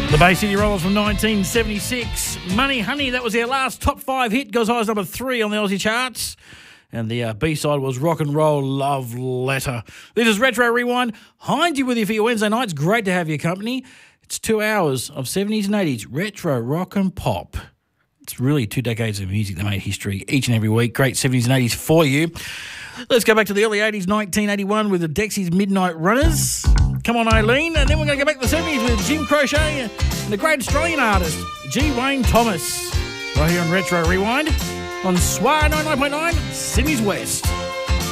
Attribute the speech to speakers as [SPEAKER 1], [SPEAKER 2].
[SPEAKER 1] The Bay City Rollers from 1976. Money Honey, that was their last top 5 hit. Goes high as number 3 on the Aussie charts. And the B-side was Rock and Roll Love Letter. This is Retro Rewind. Hind you with you for your Wednesday nights. Great to have your company. It's 2 hours of 70s and 80s retro rock and pop. It's really 2 decades of music that made history each and every week. Great 70s and 80s for you. Let's go back to the early 80s, 1981 with the Dexys Midnight Runners. Come on, Eileen. And then we're going to go back to the 70s with Jim Crochet and the great Australian artist, G. Wayne Thomas. Right here on Retro Rewind on SWAR 99.9, Sydney's West.